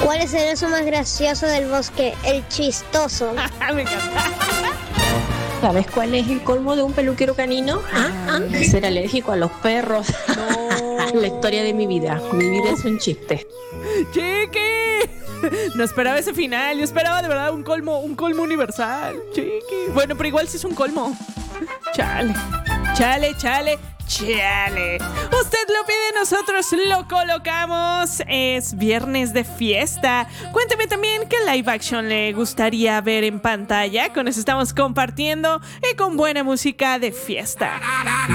¿Cuál es el oso más gracioso del bosque? El chistoso. Me encanta. ¿Sabes cuál es el colmo de un peluquero canino? Ser alérgico a los perros. No. La historia de mi vida. Mi vida es un chiste. ¡Chiqui! No esperaba ese final. Yo esperaba de verdad un colmo universal. Chiqui. Bueno, pero igual sí es un colmo. Chale. Usted lo pide, nosotros lo colocamos. Es viernes de fiesta. Cuénteme también qué live action le gustaría ver en pantalla. Con eso estamos compartiendo y con buena música de fiesta.